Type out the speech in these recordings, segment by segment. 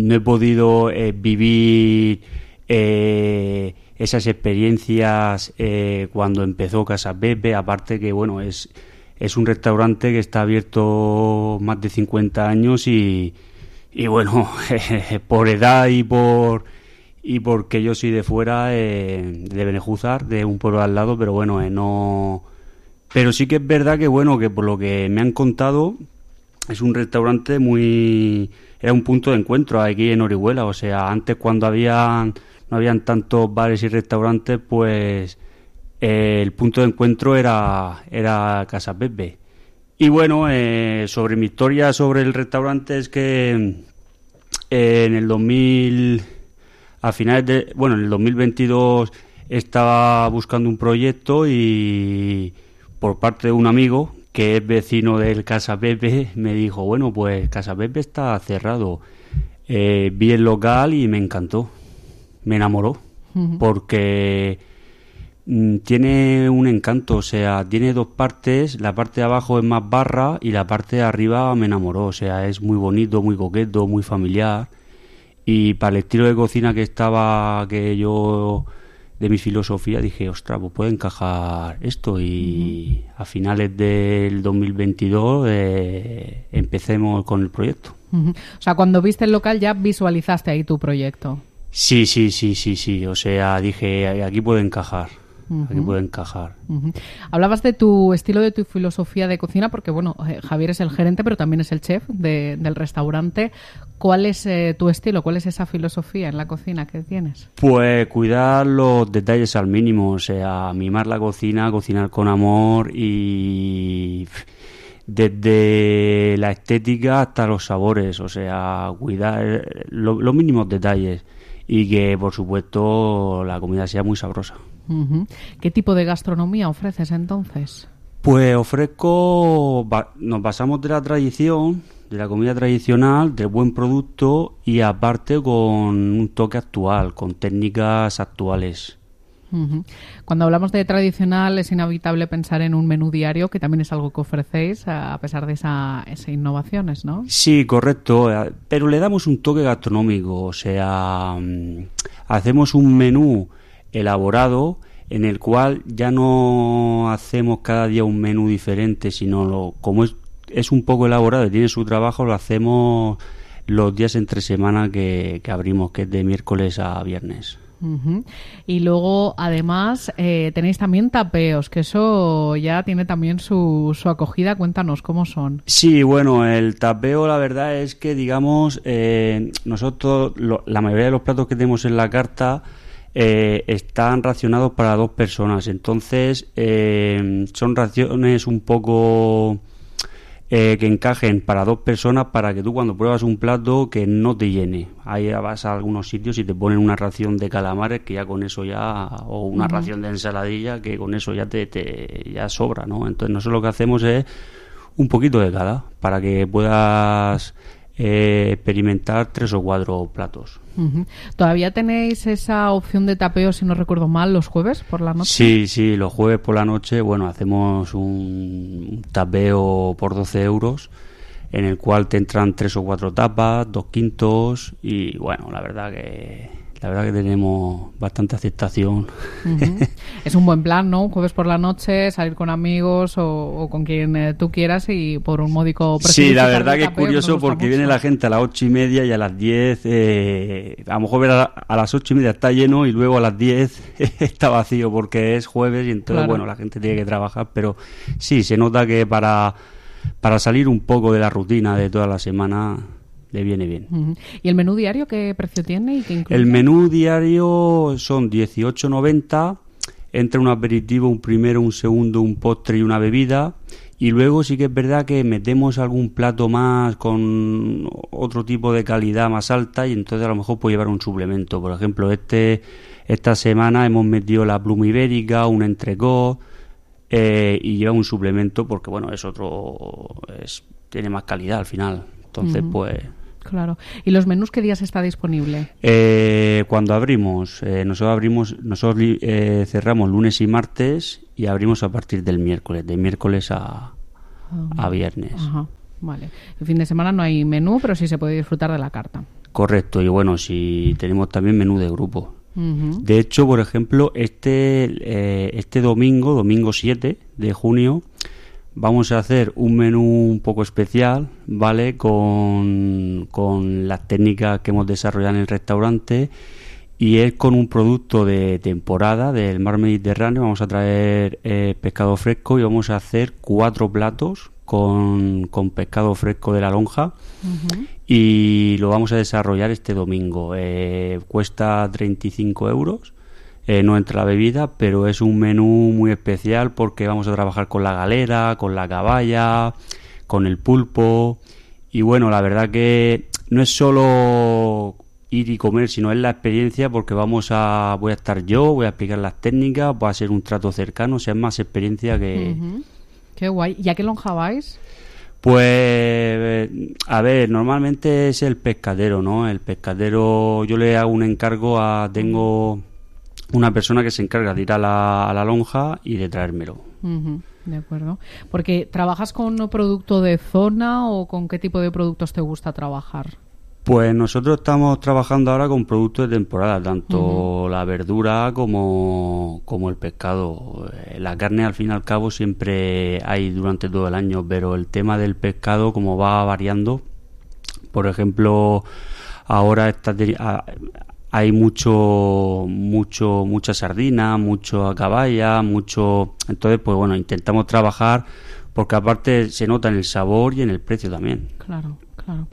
no he podido vivir esas experiencias cuando empezó Casa Pepe. Aparte que, bueno, es un restaurante que está abierto más de 50 años y bueno, por edad y porque yo soy de fuera, de Benejúzar, de un pueblo al lado, pero bueno, no... Pero sí que es verdad que, bueno, que por lo que me han contado, es un restaurante era un punto de encuentro aquí en Orihuela. O sea, antes cuando no habían tantos bares y restaurantes, pues el punto de encuentro era Casa Pepe. Y bueno, sobre mi historia sobre el restaurante es que en el 2000, en el 2022 estaba buscando un proyecto y por parte de un amigo que es vecino del Casa Pepe me dijo, bueno, pues Casa Pepe está cerrado. Vi el local y me encantó, me enamoró, porque tiene un encanto. O sea, tiene dos partes, la parte de abajo es más barra y la parte de arriba me enamoró. O sea, es muy bonito, muy coqueto, muy familiar, y para el estilo de cocina que yo de mi filosofía dije, ostras, pues puede encajar esto. Y a finales del 2022 empecemos con el proyecto. O sea, cuando viste el local ya visualizaste ahí tu proyecto. Sí. O sea, dije, aquí puede encajar. Aquí puede encajar. Hablabas de tu estilo, de tu filosofía de cocina, porque bueno, Javier es el gerente, pero también es el chef del restaurante. ¿Cuál es tu estilo? ¿Cuál es esa filosofía en la cocina que tienes? Pues cuidar los detalles al mínimo, o sea, mimar la cocina, cocinar con amor, y desde la estética hasta los sabores, o sea, cuidar los mínimos detalles y que, por supuesto, la comida sea muy sabrosa. ¿Qué tipo de gastronomía ofreces entonces? Pues nos basamos de la tradición, de la comida tradicional, del buen producto, y aparte con un toque actual, con técnicas actuales. Cuando hablamos de tradicional es inevitable pensar en un menú diario, que también es algo que ofrecéis a pesar de esas innovaciones, ¿no? Sí, correcto, pero le damos un toque gastronómico. O sea, hacemos un menú elaborado en el cual ya no hacemos cada día un menú diferente, sino como es un poco elaborado y tiene su trabajo, lo hacemos los días entre semana que abrimos, que es de miércoles a viernes. Y luego, además, tenéis también tapeos, que eso ya tiene también su acogida. Cuéntanos, ¿cómo son? Sí, bueno, el tapeo, la verdad es que, digamos, nosotros, la mayoría de los platos que tenemos en la carta están racionados para 2 personas. Entonces, son raciones un poco que encajen para 2 personas, para que tú cuando pruebas un plato que no te llene. Ahí vas a algunos sitios y te ponen una ración de calamares que ya con eso o una ración de ensaladilla que con eso ya ya sobra, ¿no? Entonces nosotros lo que hacemos es un poquito de cada, para que puedas experimentar 3 o 4 platos. ¿Todavía tenéis esa opción de tapeo, si no recuerdo mal, los jueves por la noche? Sí, los jueves por la noche, bueno, hacemos un tapeo por 12 euros, en el cual te entran 3 o 4 tapas, 2 quintos, y bueno, la verdad que tenemos bastante aceptación. Es un buen plan, ¿no? Un jueves por la noche, salir con amigos o con quien tú quieras y por un módico precio. Sí, la verdad que es curioso, porque viene la gente a las 8:30 y a las 10, a lo mejor a las 8:30 está lleno y luego a las 10 está vacío porque es jueves y entonces, claro, bueno, la gente tiene que trabajar, pero sí, se nota que para salir un poco de la rutina de toda la semana le viene bien. ¿Y el menú diario qué precio tiene y qué incluye? El menú diario son 18,90, entra un aperitivo, un primero, un segundo, un postre y una bebida, y luego sí que es verdad que metemos algún plato más con otro tipo de calidad más alta, y entonces a lo mejor puede llevar un suplemento. Por ejemplo, esta semana hemos metido la pluma ibérica, un entrecot, y lleva un suplemento porque, bueno, tiene más calidad al final. Entonces, pues... Claro. ¿Y los menús qué días está disponible? Cuando abrimos, nosotros cerramos lunes y martes y abrimos a partir del miércoles, de miércoles a viernes. Vale. El fin de semana no hay menú, pero sí se puede disfrutar de la carta. Correcto, y bueno, si tenemos también menú de grupo. Ujú. De hecho, por ejemplo, este domingo 7 de junio, vamos a hacer un menú un poco especial, ¿vale? Con las técnicas que hemos desarrollado en el restaurante, y es con un producto de temporada del mar Mediterráneo. Vamos a traer pescado fresco y vamos a hacer 4 platos con pescado fresco de la lonja, Ujú. y lo vamos a desarrollar este domingo. Cuesta 35 euros. No entra la bebida, pero es un menú muy especial porque vamos a trabajar con la galera, con la caballa, con el pulpo. Y bueno, la verdad que no es solo ir y comer, sino es la experiencia, porque voy a estar yo, voy a explicar las técnicas, va a ser un trato cercano, o sea, es más experiencia que... Ujú. Qué guay. ¿Y a qué lonja vais? Pues, a ver, normalmente es el pescadero, ¿no? El pescadero, yo le hago un encargo tengo una persona que se encarga de ir a la lonja y de traérmelo. Ujú. De acuerdo. Porque ¿trabajas con producto de zona o con qué tipo de productos te gusta trabajar? Pues nosotros estamos trabajando ahora con productos de temporada, tanto la verdura como el pescado. La carne, al fin y al cabo, siempre hay durante todo el año, pero el tema del pescado, como va variando, por ejemplo, ahora hay mucha sardina, mucho caballa, entonces, pues bueno, intentamos trabajar, porque aparte se nota en el sabor y en el precio también. Claro, claro.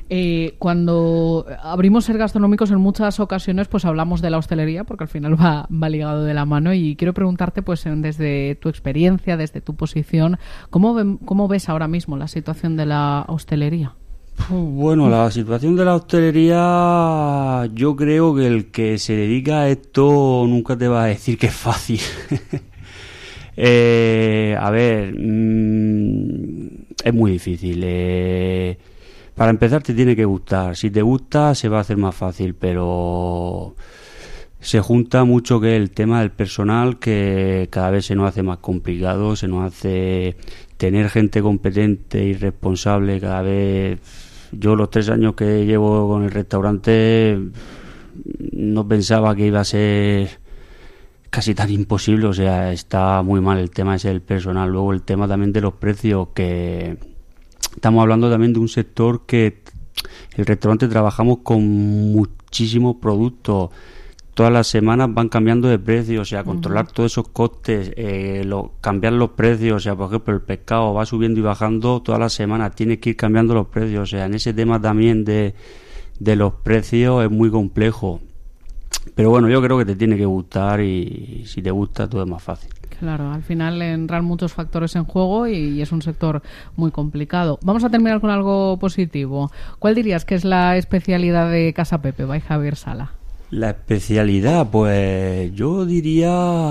Cuando abrimos ser gastronómicos, en muchas ocasiones pues hablamos de la hostelería, porque al final va ligado de la mano, y quiero preguntarte, pues desde tu experiencia, desde tu posición, ¿cómo ves ahora mismo la situación de la hostelería? Bueno, la situación de la hostelería, yo creo que el que se dedica a esto nunca te va a decir que es fácil. A ver, es muy difícil. Para empezar te tiene que gustar. Si te gusta se va a hacer más fácil, pero se junta mucho que el tema del personal, que cada vez se nos hace más complicado, se nos hace tener gente competente y responsable cada vez. Yo los 3 años que llevo con el restaurante no pensaba que iba a ser casi tan imposible, o sea, está muy mal el tema ese del personal. Luego el tema también de los precios, que estamos hablando también de un sector que el restaurante trabajamos con muchísimos productos. Todas las semanas van cambiando de precio, o sea, controlar todos esos costes, cambiar los precios, o sea, por ejemplo, el pescado va subiendo y bajando todas las semanas, tienes que ir cambiando los precios, o sea, en ese tema también de los precios es muy complejo. Pero bueno, yo creo que te tiene que gustar, y si te gusta todo es más fácil. Claro, al final entran muchos factores en juego y es un sector muy complicado. Vamos a terminar con algo positivo. ¿Cuál dirías que es la especialidad de Casa Pepe by Javier Sala? La especialidad, pues yo diría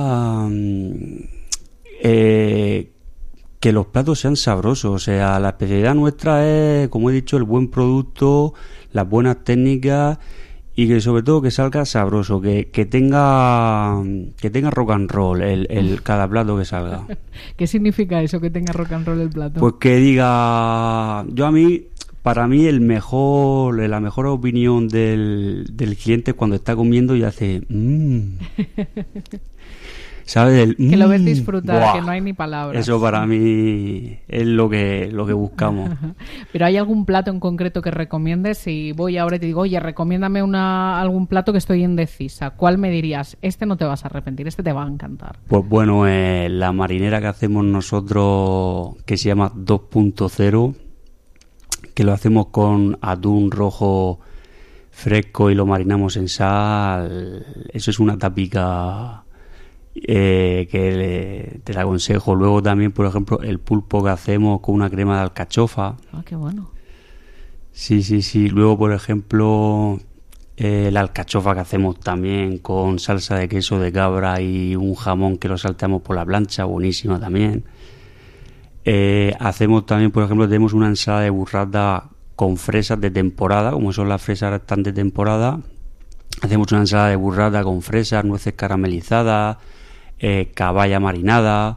que los platos sean sabrosos. O sea, la especialidad nuestra es, como he dicho, el buen producto, las buenas técnicas, y que sobre todo que salga sabroso, que tenga rock and roll cada plato que salga. ¿Qué significa eso, que tenga rock and roll el plato? Pues que diga, para mí la mejor opinión del cliente es cuando está comiendo y hace ¿sabes? Que lo ves disfrutar, ¡buah! Que no hay ni palabras. Eso para mí es lo que buscamos. Pero ¿hay algún plato en concreto que recomiendes? Si voy ahora y te digo, oye, recomiéndame algún plato que estoy indecisa, ¿cuál me dirías? Este no te vas a arrepentir, este te va a encantar. Pues bueno, la marinera que hacemos nosotros, que se llama 2.0, que lo hacemos con atún rojo fresco y lo marinamos en sal, eso es una tapica te la aconsejo. Luego también, por ejemplo, el pulpo que hacemos con una crema de alcachofa. Ah, qué bueno. Sí. Luego, por ejemplo, la alcachofa que hacemos también con salsa de queso de cabra y un jamón que lo salteamos por la plancha, buenísima también. Hacemos también, por ejemplo, tenemos una ensalada de burrata con fresas de temporada, como son las fresas están de temporada. Hacemos una ensalada de burrata con fresas, nueces caramelizadas, caballa marinada,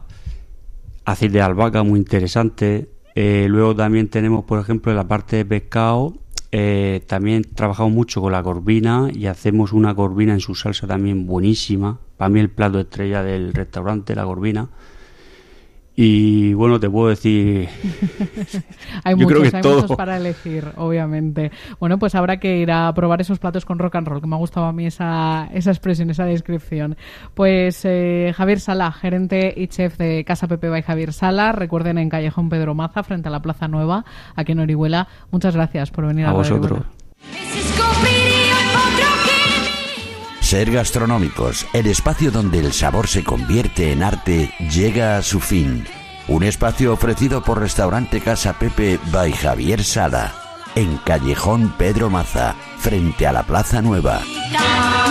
aceite de albahaca muy interesante. Luego también tenemos, por ejemplo, en la parte de pescado, también trabajamos mucho con la corvina y hacemos una corvina en su salsa también buenísima. Para mí el plato estrella del restaurante, la corvina. Y bueno, te puedo decir... hay yo creo que hay todo. muchos para elegir, obviamente. Bueno, pues habrá que ir a probar esos platos con rock and roll, que me ha gustado a mí esa expresión, esa descripción. Pues Javier Sala, gerente y chef de Casa Pepe by Javier Sala. Recuerden, en Callejón Pedro Maza, frente a la Plaza Nueva, aquí en Orihuela. Muchas gracias por venir a vosotros. Ser Gastronómicos, el espacio donde el sabor se convierte en arte, llega a su fin. Un espacio ofrecido por Restaurante Casa Pepe by Javier Sala, en Callejón Pedro Maza, frente a la Plaza Nueva.